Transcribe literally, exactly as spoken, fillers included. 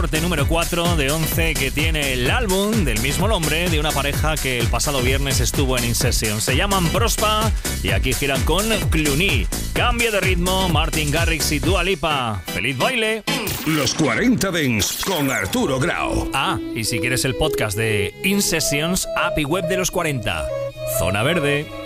Número cuatro de once que tiene el álbum del mismo nombre de una pareja que el pasado viernes estuvo en In Session. Se llaman Prospa y aquí giran con Cluny. Cambio de ritmo, Martin Garrix y Dua Lipa. ¡Feliz baile! Los cuarenta Dance con Arturo Grau. Ah, y si quieres el podcast de In Sessions, app y web de los cuarenta. Zona Verde.